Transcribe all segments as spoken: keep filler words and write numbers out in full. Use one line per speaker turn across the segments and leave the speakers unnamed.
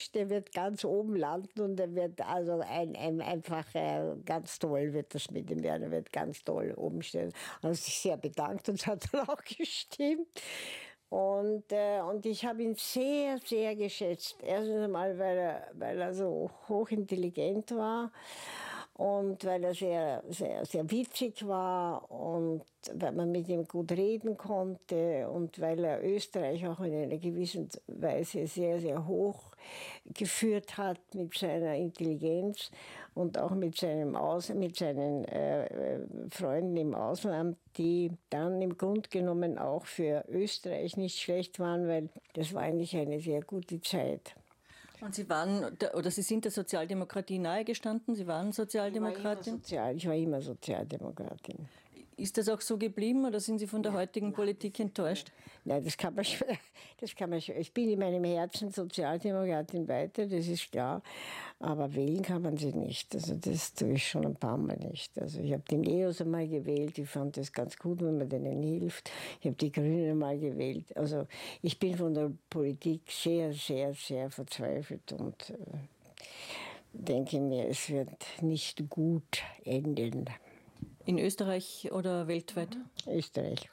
Der wird ganz oben landen und er wird also ein, ein, einfach äh, ganz toll wird das mit ihm werden. Er wird ganz toll oben stehen. Er hat sich sehr bedankt und hat dann auch gestimmt. Und, äh, und ich habe ihn sehr, sehr geschätzt. Erstens einmal, weil er, weil er so hochintelligent war und weil er sehr, sehr, sehr witzig war und weil man mit ihm gut reden konnte und weil er Österreich auch in einer gewissen Weise sehr, sehr hoch geführt hat mit seiner Intelligenz und auch mit, seinem Aus mit seinen äh, Freunden im Ausland, die dann im Grunde genommen auch für Österreich nicht schlecht waren, weil das war eigentlich eine sehr gute Zeit.
Und Sie waren, oder Sie sind der Sozialdemokratie nahegestanden, Sie waren Sozialdemokratin?
Ich war immer, Sozial, ich war immer Sozialdemokratin.
Ist das auch so geblieben oder sind Sie von der heutigen nein, Politik enttäuscht?
Nein, das kann man schon, das kann man schon. Ich bin in meinem Herzen Sozialdemokratin weiter, das ist klar. Aber wählen kann man sie nicht. Also das tue ich schon ein paar Mal nicht. Also ich habe die Neos einmal gewählt, ich fand das ganz gut, wenn man denen hilft. Ich habe die Grünen einmal gewählt. Also ich bin von der Politik sehr, sehr, sehr verzweifelt und äh, denke mir, es wird nicht gut enden.
In Österreich oder weltweit?
Österreich.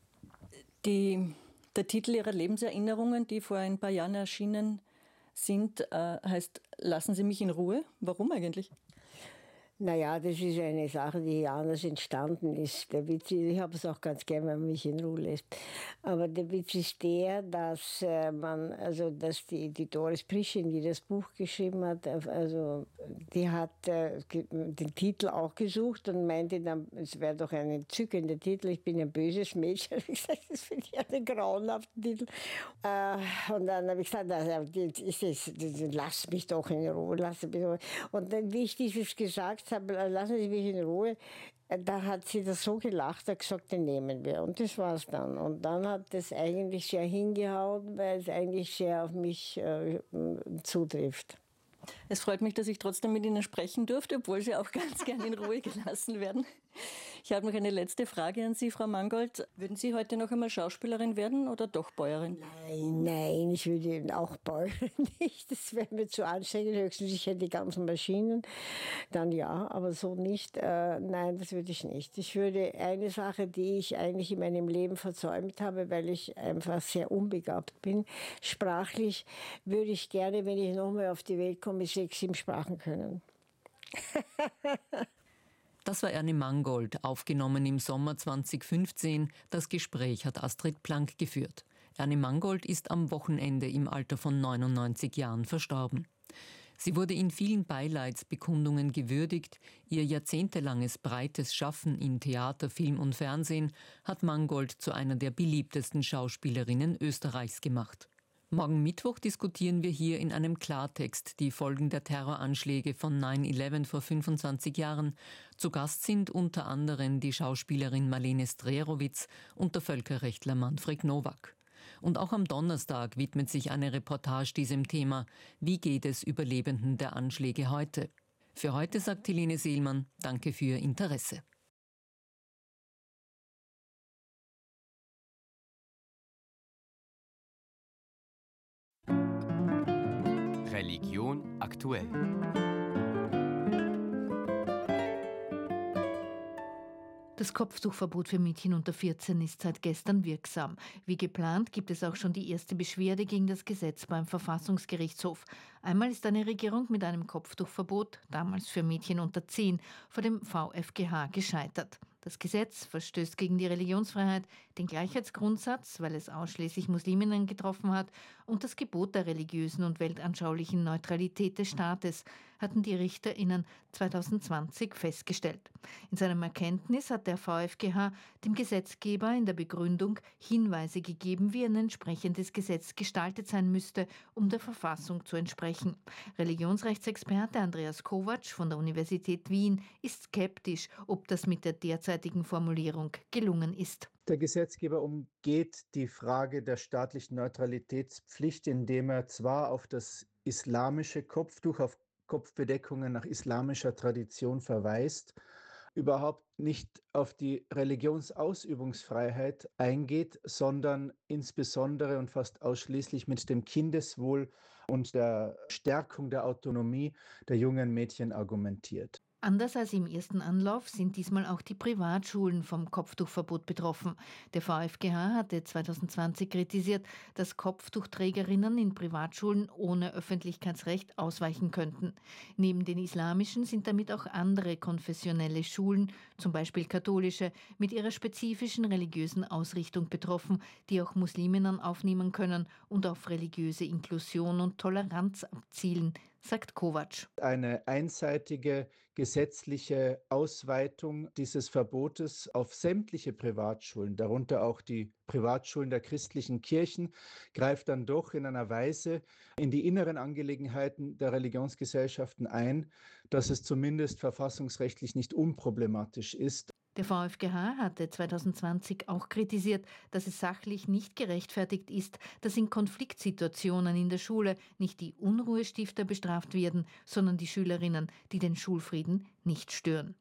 Die, der Titel Ihrer Lebenserinnerungen, die vor ein paar Jahren erschienen sind, äh, heißt Lassen Sie mich in Ruhe. Warum eigentlich?
Naja, das ist eine Sache, die anders entstanden ist. Der Witz ist, ich habe es auch ganz gern, wenn man mich in Ruhe lässt. Aber der Witz ist der, dass äh, man, also dass die, die Doris Prischin, die das Buch geschrieben hat, also die hat äh, den Titel auch gesucht und meinte dann, es wäre doch ein entzückender Titel, ich bin ein böses Mädchen. Ich gesagt, das finde ich einen grauenhaften Titel. Äh, und dann habe ich gesagt, also, das ist, das, lass mich doch in Ruhe, lass mich in Ruhe. Und dann, wie ich dieses gesagt habe, lassen Sie mich in Ruhe, da hat sie das so gelacht, hat gesagt, den nehmen wir. Und das war's dann. Und dann hat das eigentlich sehr hingehauen, weil es eigentlich sehr auf mich äh, zutrifft.
Es freut mich, dass ich trotzdem mit Ihnen sprechen durfte, obwohl Sie auch ganz gerne in Ruhe gelassen werden. Ich habe noch eine letzte Frage an Sie, Frau Mangold. Würden Sie heute noch einmal Schauspielerin werden oder doch Bäuerin?
Nein, nein, ich würde auch Bäuerin nicht. Das wäre mir zu anstrengend. Höchstens ich hätte die ganzen Maschinen. Dann ja, aber so nicht. Äh, nein, das würde ich nicht. Ich würde eine Sache, die ich eigentlich in meinem Leben versäumt habe, weil ich einfach sehr unbegabt bin, sprachlich, würde ich gerne, wenn ich nochmal auf die Welt komme, sechs, sieben Sprachen können.
Das war Ernie Mangold, aufgenommen im Sommer zweitausendfünfzehn. Das Gespräch hat Astrid Plank geführt. Ernie Mangold ist am Wochenende im Alter von neunundneunzig Jahren verstorben. Sie wurde in vielen Beileidsbekundungen gewürdigt. Ihr jahrzehntelanges breites Schaffen in Theater, Film und Fernsehen hat Mangold zu einer der beliebtesten Schauspielerinnen Österreichs gemacht. Morgen Mittwoch diskutieren wir hier in einem Klartext die Folgen der Terroranschläge von neun elf vor fünfundzwanzig Jahren. Zu Gast sind unter anderem die Schauspielerin Marlene Strerowitz und der Völkerrechtler Manfred Nowak. Und auch am Donnerstag widmet sich eine Reportage diesem Thema. Wie geht es Überlebenden der Anschläge heute? Für heute sagt Helene Seelmann, danke für Ihr Interesse.
Religion aktuell.
Das Kopftuchverbot für Mädchen unter vierzehn ist seit gestern wirksam. Wie geplant gibt es auch schon die erste Beschwerde gegen das Gesetz beim Verfassungsgerichtshof. Einmal ist eine Regierung mit einem Kopftuchverbot, damals für Mädchen unter zehn, vor dem V f G H gescheitert. Das Gesetz verstößt gegen die Religionsfreiheit, den Gleichheitsgrundsatz, weil es ausschließlich Musliminnen getroffen hat, und das Gebot der religiösen und weltanschaulichen Neutralität des Staates, hatten die RichterInnen zweitausendzwanzig festgestellt. In seinem Erkenntnis hat der V f G H dem Gesetzgeber in der Begründung Hinweise gegeben, wie ein entsprechendes Gesetz gestaltet sein müsste, um der Verfassung zu entsprechen. Religionsrechtsexperte Andreas Kovac von der Universität Wien ist skeptisch, ob das mit der derzeitigen Formulierung gelungen ist.
Der Gesetzgeber umgeht die Frage der staatlichen Neutralitätspflicht, indem er zwar auf das islamische Kopftuch, auf Kopfbedeckungen nach islamischer Tradition verweist, überhaupt nicht auf die Religionsausübungsfreiheit eingeht, sondern insbesondere und fast ausschließlich mit dem Kindeswohl und der Stärkung der Autonomie der jungen Mädchen argumentiert.
Anders als im ersten Anlauf sind diesmal auch die Privatschulen vom Kopftuchverbot betroffen. Der VfGH hatte zwanzig zwanzig kritisiert, dass Kopftuchträgerinnen in Privatschulen ohne Öffentlichkeitsrecht ausweichen könnten. Neben den islamischen sind damit auch andere konfessionelle Schulen, zum Beispiel katholische, mit ihrer spezifischen religiösen Ausrichtung betroffen, die auch Musliminnen aufnehmen können und auf religiöse Inklusion und Toleranz abzielen, sagt Kovac.
Eine einseitige gesetzliche Ausweitung dieses Verbotes auf sämtliche Privatschulen, darunter auch die Privatschulen der christlichen Kirchen, greift dann doch in einer Weise in die inneren Angelegenheiten der Religionsgesellschaften ein, dass es zumindest verfassungsrechtlich nicht unproblematisch ist.
Der VfGH hatte zwanzig zwanzig auch kritisiert, dass es sachlich nicht gerechtfertigt ist, dass in Konfliktsituationen in der Schule nicht die Unruhestifter bestraft werden, sondern die Schülerinnen, die den Schulfrieden nicht stören.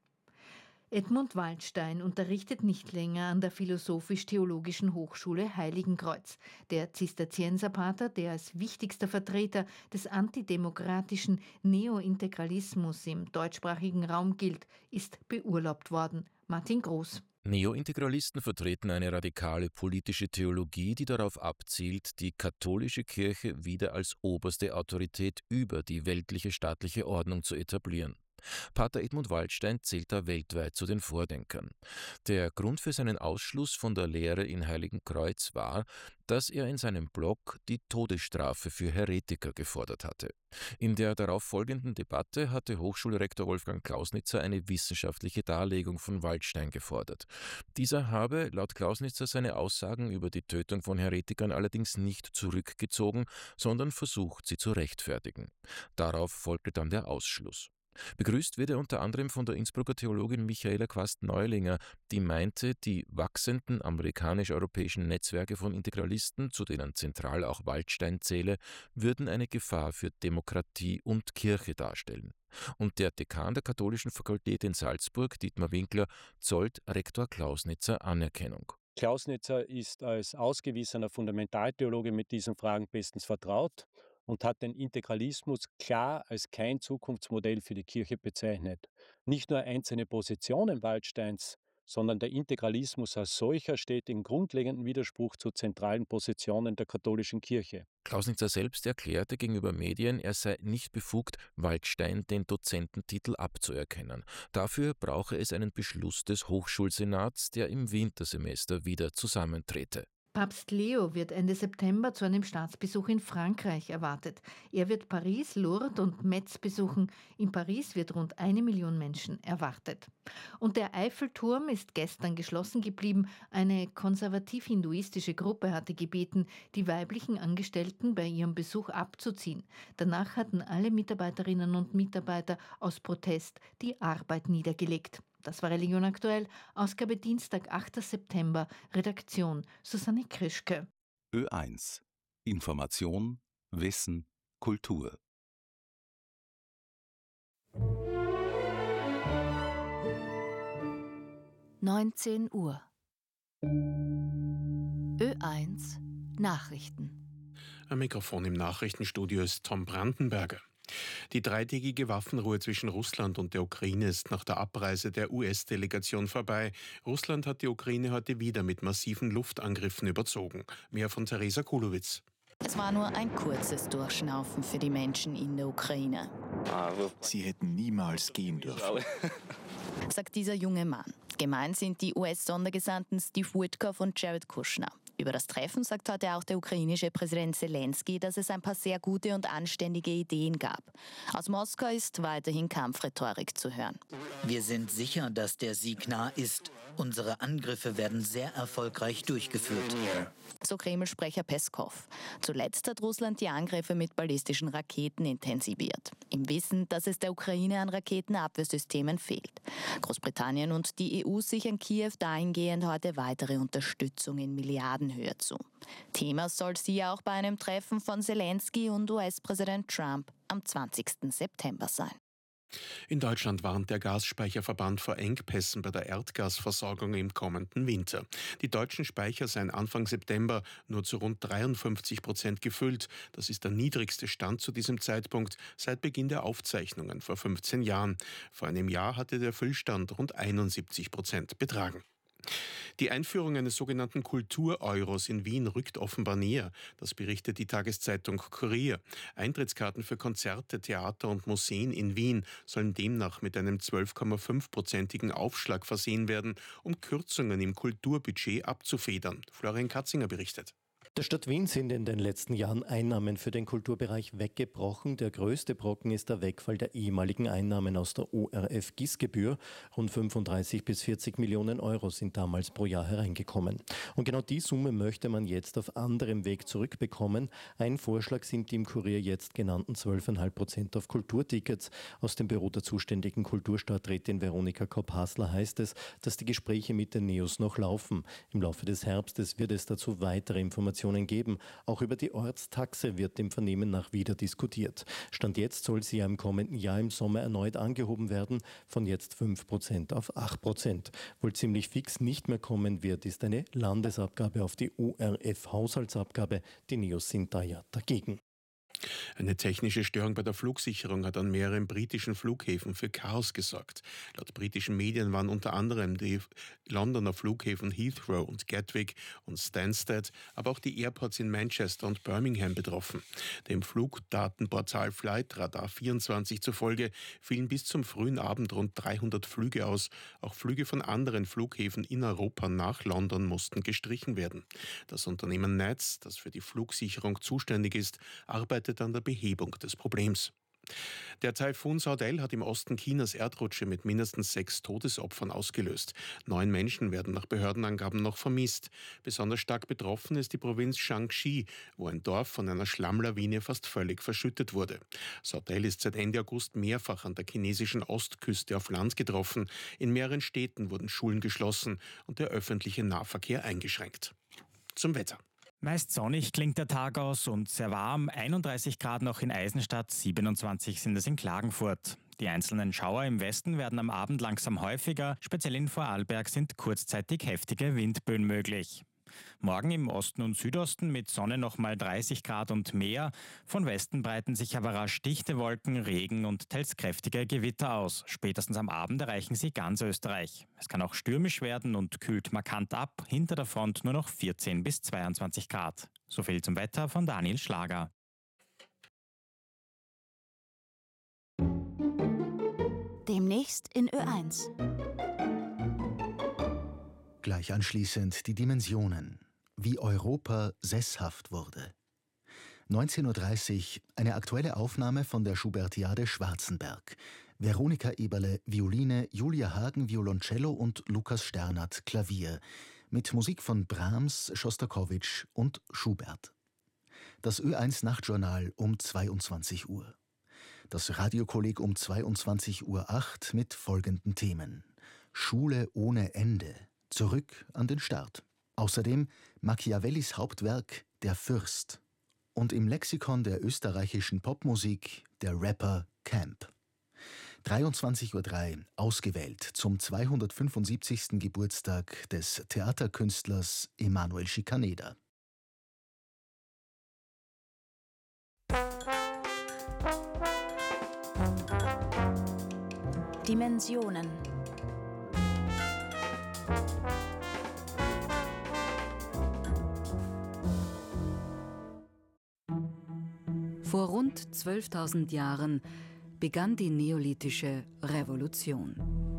Edmund Waldstein unterrichtet nicht länger an der Philosophisch-Theologischen Hochschule Heiligenkreuz. Der Zisterzienserpater, der als wichtigster Vertreter des antidemokratischen Neointegralismus im deutschsprachigen Raum gilt, ist beurlaubt worden. Martin Groß.
Neointegralisten vertreten eine radikale politische Theologie, die darauf abzielt, die katholische Kirche wieder als oberste Autorität über die weltliche staatliche Ordnung zu etablieren. Pater Edmund Waldstein zählt da weltweit zu den Vordenkern. Der Grund für seinen Ausschluss von der Lehre in Heiligenkreuz war, dass er in seinem Blog die Todesstrafe für Heretiker gefordert hatte. In der darauf folgenden Debatte hatte Hochschulrektor Wolfgang Klausnitzer eine wissenschaftliche Darlegung von Waldstein gefordert. Dieser habe laut Klausnitzer seine Aussagen über die Tötung von Heretikern allerdings nicht zurückgezogen, sondern versucht, sie zu rechtfertigen. Darauf folgte dann der Ausschluss. Begrüßt wird er unter anderem von der Innsbrucker Theologin Michaela Quast-Neulinger, die meinte, die wachsenden amerikanisch-europäischen Netzwerke von Integralisten, zu denen zentral auch Waldstein zähle, würden eine Gefahr für Demokratie und Kirche darstellen. Und der Dekan der katholischen Fakultät in Salzburg, Dietmar Winkler, zollt Rektor Klausnitzer Anerkennung.
Klausnitzer ist als ausgewiesener Fundamentaltheologe mit diesen Fragen bestens vertraut und hat den Integralismus klar als kein Zukunftsmodell für die Kirche bezeichnet. Nicht nur einzelne Positionen Waldsteins, sondern der Integralismus als solcher steht in grundlegenden Widerspruch zu zentralen Positionen der katholischen Kirche.
Klausnitzer selbst erklärte gegenüber Medien, er sei nicht befugt, Waldstein den Dozententitel abzuerkennen. Dafür brauche es einen Beschluss des Hochschulsenats, der im Wintersemester wieder zusammentrete.
Papst Leo wird Ende September zu einem Staatsbesuch in Frankreich erwartet. Er wird Paris, Lourdes und Metz besuchen. In Paris wird rund eine Million Menschen erwartet. Und der Eiffelturm ist gestern geschlossen geblieben. Eine konservativ-hinduistische Gruppe hatte gebeten, die weiblichen Angestellten bei ihrem Besuch abzuziehen. Danach hatten alle Mitarbeiterinnen und Mitarbeiter aus Protest die Arbeit niedergelegt. Das war Religion aktuell, Ausgabe Dienstag, achter September, Redaktion Susanne Krischke.
Ö eins. Information, Wissen, Kultur.
neunzehn Uhr. Ö eins Nachrichten.
Am Mikrofon im Nachrichtenstudio ist Tom Brandenberger. Die dreitägige Waffenruhe zwischen Russland und der Ukraine ist nach der Abreise der U S-Delegation vorbei. Russland hat die Ukraine heute wieder mit massiven Luftangriffen überzogen. Mehr von Theresa Kulowitz.
Es war nur ein kurzes Durchschnaufen für die Menschen in der Ukraine.
Sie hätten niemals gehen dürfen,
sagt dieser junge Mann. Gemeint sind die U S-Sondergesandten Steve Witkoff und Jared Kushner. Über das Treffen sagt heute auch der ukrainische Präsident Zelensky, dass es ein paar sehr gute und anständige Ideen gab. Aus Moskau ist weiterhin Kampfrhetorik zu hören.
Wir sind sicher, dass der Sieg nah ist. Unsere Angriffe werden sehr erfolgreich durchgeführt.
So Kreml-Sprecher Peskov. Zuletzt hat Russland die Angriffe mit ballistischen Raketen intensiviert. Im Wissen, dass es der Ukraine an Raketenabwehrsystemen fehlt. Großbritannien und die E U sichern Kiew dahingehend heute weitere Unterstützung in Milliardenhöhe zu. Thema soll sie auch bei einem Treffen von Zelensky und U S-Präsident Trump am zwanzigsten September sein.
In Deutschland warnt der Gasspeicherverband vor Engpässen bei der Erdgasversorgung im kommenden Winter. Die deutschen Speicher seien Anfang September nur zu rund dreiundfünfzig Prozent gefüllt. Das ist der niedrigste Stand zu diesem Zeitpunkt seit Beginn der Aufzeichnungen vor fünfzehn Jahren. Vor einem Jahr hatte der Füllstand rund einundsiebzig Prozent betragen. Die Einführung eines sogenannten Kultur-Euros in Wien rückt offenbar näher. Das berichtet die Tageszeitung Kurier. Eintrittskarten für Konzerte, Theater und Museen in Wien sollen demnach mit einem zwölf Komma fünf prozentigen Aufschlag versehen werden, um Kürzungen im Kulturbudget abzufedern. Florian Katzinger berichtet.
Der Stadt Wien sind in den letzten Jahren Einnahmen für den Kulturbereich weggebrochen. Der größte Brocken ist der Wegfall der ehemaligen Einnahmen aus der O R F-Gießgebühr. Rund fünfunddreißig bis vierzig Millionen Euro sind damals pro Jahr hereingekommen. Und genau die Summe möchte man jetzt auf anderem Weg zurückbekommen. Ein Vorschlag sind die im Kurier jetzt genannten zwölf Komma fünf Prozent auf Kulturtickets. Aus dem Büro der zuständigen Kulturstadträtin Veronika Kopp-Hasler heißt es, dass die Gespräche mit den Neos noch laufen. Im Laufe des Herbstes wird es dazu weitere Informationen geben. Auch über die Ortstaxe wird dem Vernehmen nach wieder diskutiert. Stand jetzt soll sie ja im kommenden Jahr im Sommer erneut angehoben werden, von jetzt fünf Prozent auf acht Prozent. Wohl ziemlich fix nicht mehr kommen wird, ist eine Landesabgabe auf die O R F-Haushaltsabgabe. Die Neos sind da ja dagegen.
Eine technische Störung bei der Flugsicherung hat an mehreren britischen Flughäfen für Chaos gesorgt. Laut britischen Medien waren unter anderem die Londoner Flughäfen Heathrow und Gatwick und Stansted, aber auch die Airports in Manchester und Birmingham betroffen. Dem Flugdatenportal Flightradar vierundzwanzig zufolge fielen bis zum frühen Abend rund dreihundert Flüge aus. Auch Flüge von anderen Flughäfen in Europa nach London mussten gestrichen werden. Das Unternehmen N A T S, das für die Flugsicherung zuständig ist, arbeitet an der Behebung des Problems. Der Taifun Saudel hat im Osten Chinas Erdrutsche mit mindestens sechs Todesopfern ausgelöst. Neun Menschen werden nach Behördenangaben noch vermisst. Besonders stark betroffen ist die Provinz Shaanxi, wo ein Dorf von einer Schlammlawine fast völlig verschüttet wurde. Saudel ist seit Ende August mehrfach an der chinesischen Ostküste auf Land getroffen. In mehreren Städten wurden Schulen geschlossen und der öffentliche Nahverkehr eingeschränkt. Zum Wetter.
Meist sonnig klingt der Tag aus und sehr warm. einunddreißig Grad noch in Eisenstadt, siebenundzwanzig sind es in Klagenfurt. Die einzelnen Schauer im Westen werden am Abend langsam häufiger. Speziell in Vorarlberg sind kurzzeitig heftige Windböen möglich. Morgen im Osten und Südosten mit Sonne noch mal dreißig Grad und mehr. Von Westen breiten sich aber rasch dichte Wolken, Regen und teils kräftige Gewitter aus. Spätestens am Abend erreichen sie ganz Österreich. Es kann auch stürmisch werden und kühlt markant ab. Hinter der Front nur noch vierzehn bis zweiundzwanzig Grad. So viel zum Wetter von Daniel Schlager.
Demnächst in Ö eins.
Gleich anschließend die Dimensionen, wie Europa sesshaft wurde. neunzehn Uhr dreißig, eine aktuelle Aufnahme von der Schubertiade Schwarzenberg. Veronika Eberle, Violine, Julia Hagen, Violoncello und Lukas Sternert, Klavier. Mit Musik von Brahms, Schostakowitsch und Schubert. Das Ö eins Nachtjournal um zweiundzwanzig Uhr. Das Radiokolleg um zweiundzwanzig Uhr acht mit folgenden Themen. Schule ohne Ende. Zurück an den Start. Außerdem Machiavellis Hauptwerk Der Fürst. Und im Lexikon der österreichischen Popmusik der Rapper Camp. dreiundzwanzig Uhr drei, ausgewählt zum zweihundertfünfundsiebzigsten Geburtstag des Theaterkünstlers Emanuel Schikaneder.
Dimensionen.
Vor rund zwölftausend Jahren begann die neolithische Revolution.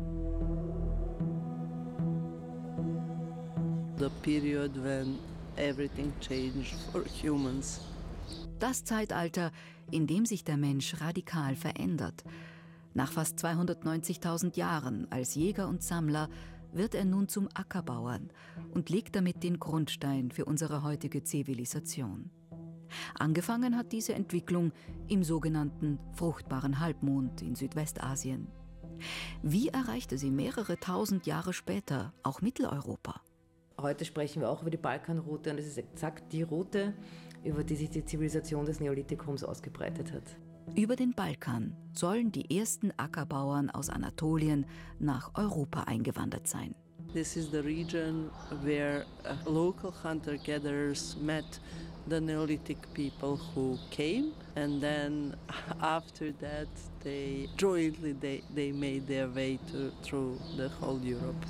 The period when everything changed for humans.
Das Zeitalter, in dem sich der Mensch radikal verändert. Nach fast zweihundertneunzigtausend Jahren als Jäger und Sammler wird er nun zum Ackerbauern und legt damit den Grundstein für unsere heutige Zivilisation. Angefangen hat diese Entwicklung im sogenannten fruchtbaren Halbmond in Südwestasien. Wie erreichte sie mehrere tausend Jahre später auch Mitteleuropa?
Heute sprechen wir auch über die Balkanroute und es ist exakt die Route, über die sich die Zivilisation des Neolithikums ausgebreitet hat.
Über den Balkan sollen die ersten Ackerbauern aus Anatolien nach Europa eingewandert sein.
This is the region where uh, local hunter-gatherers met the Neolithic people who came, and then after that they jointly they, they made their way to, through the whole Europe.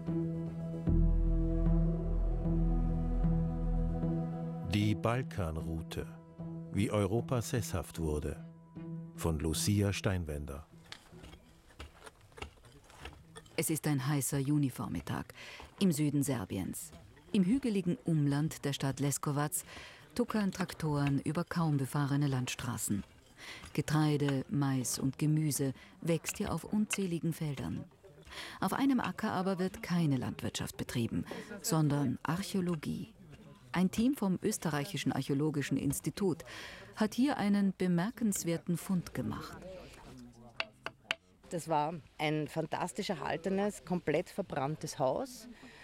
Die Balkanroute, wie Europa sesshaft wurde, von Lucia Steinwender.
Es ist ein heißer Junivormittag im Süden Serbiens. Im hügeligen Umland der Stadt Leskovac tuckern Traktoren über kaum befahrene Landstraßen. Getreide, Mais und Gemüse wächst hier auf unzähligen Feldern. Auf einem Acker aber wird keine Landwirtschaft betrieben, sondern Archäologie. Ein Team vom Österreichischen Archäologischen Institut hat hier einen bemerkenswerten Fund gemacht.
Das war ein fantastisch erhaltenes, komplett verbranntes Haus.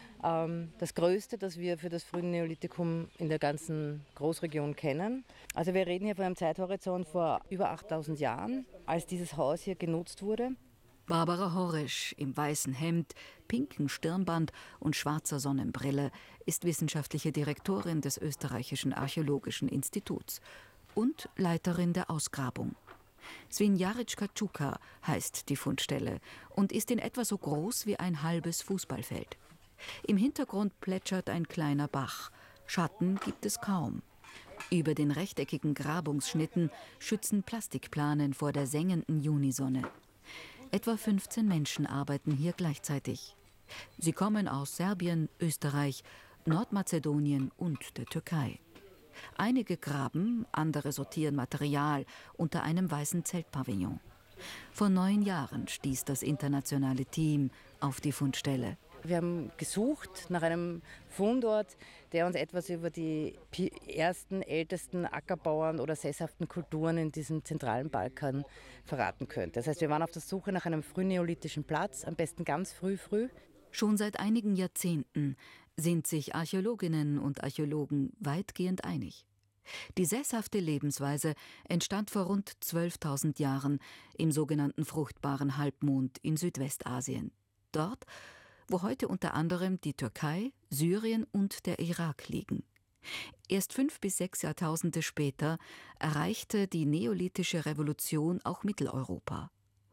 Das größte, das wir für das frühe Neolithikum in der ganzen Großregion kennen. Also wir reden hier von einem Zeithorizont vor über achttausend Jahren, als dieses Haus hier genutzt wurde.
Barbara Horesch im weißen Hemd, pinken Stirnband und schwarzer Sonnenbrille ist wissenschaftliche Direktorin des Österreichischen Archäologischen Instituts und Leiterin der Ausgrabung. Svinjarička Čuka heißt die Fundstelle und ist in etwa so groß wie ein halbes Fußballfeld. Im Hintergrund plätschert ein kleiner Bach. Schatten gibt es kaum. Über den rechteckigen Grabungsschnitten schützen Plastikplanen vor der sengenden Junisonne. Etwa fünfzehn Menschen arbeiten hier gleichzeitig. Sie kommen aus Serbien, Österreich, Nordmazedonien und der Türkei. Einige graben, andere sortieren Material unter einem weißen Zeltpavillon. Vor neun Jahren stieß das internationale Team auf die Fundstelle.
Wir haben gesucht nach einem Fundort, der uns etwas über die ersten, ältesten Ackerbauern oder sesshaften Kulturen in diesem zentralen Balkan verraten könnte. Das heißt, wir waren auf der Suche nach einem frühneolithischen Platz, am besten ganz früh, früh.
Schon seit einigen Jahrzehnten sind sich Archäologinnen und Archäologen weitgehend einig. Die sesshafte Lebensweise entstand vor rund zwölftausend Jahren im sogenannten fruchtbaren Halbmond in Südwestasien. Dort, wo heute unter anderem die Türkei, Syrien und der Irak liegen. Erst fünf bis sechs Jahrtausende später erreichte die neolithische Revolution auch Mitteleuropa.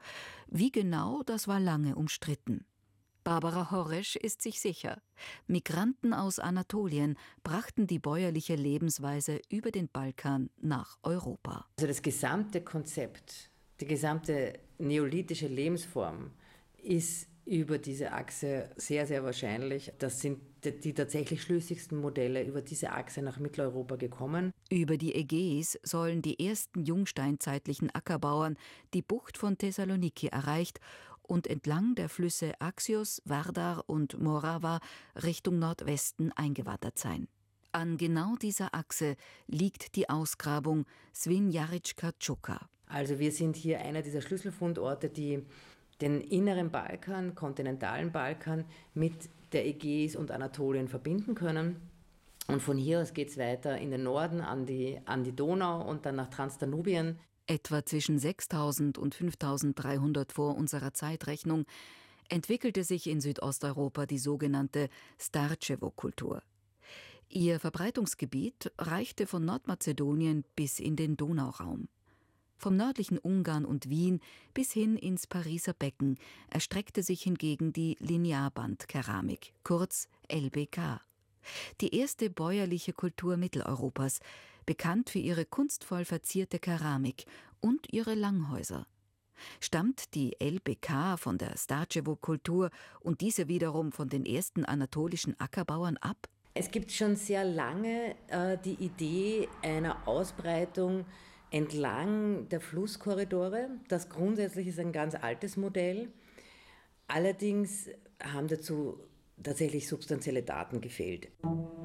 Wie genau, das war lange umstritten. Barbara Horesch ist sich sicher. Migranten aus Anatolien brachten die bäuerliche Lebensweise über den Balkan nach Europa.
Also das gesamte Konzept, die gesamte neolithische Lebensform ist über diese Achse sehr, sehr wahrscheinlich. Das sind die tatsächlich schlüssigsten Modelle über diese Achse nach Mitteleuropa gekommen.
Über die Ägäis sollen die ersten jungsteinzeitlichen Ackerbauern die Bucht von Thessaloniki erreicht und entlang der Flüsse Axios, Vardar und Morava Richtung Nordwesten eingewandert sein. An genau dieser Achse liegt die Ausgrabung Svinjarička Čuka.
Also wir sind hier einer dieser Schlüsselfundorte, die den inneren Balkan, kontinentalen Balkan mit der Ägäis und Anatolien verbinden können. Und von hier aus geht es weiter in den Norden an die, an die Donau und dann nach Transdanubien.
Etwa zwischen sechstausend und fünftausenddreihundert vor unserer Zeitrechnung entwickelte sich in Südosteuropa die sogenannte Starcevo-Kultur. Ihr Verbreitungsgebiet reichte von Nordmazedonien bis in den Donauraum. Vom nördlichen Ungarn und Wien bis hin ins Pariser Becken erstreckte sich hingegen die Linearbandkeramik, kurz L B K. Die erste bäuerliche Kultur Mitteleuropas, bekannt für ihre kunstvoll verzierte Keramik und ihre Langhäuser. Stammt die L B K von der Starcevo-Kultur und diese wiederum von den ersten anatolischen Ackerbauern ab?
Es gibt schon sehr lange äh, die Idee einer Ausbreitung entlang der Flusskorridore. Das grundsätzlich ist ein ganz altes Modell. Allerdings haben dazu tatsächlich substanzielle Daten gefehlt.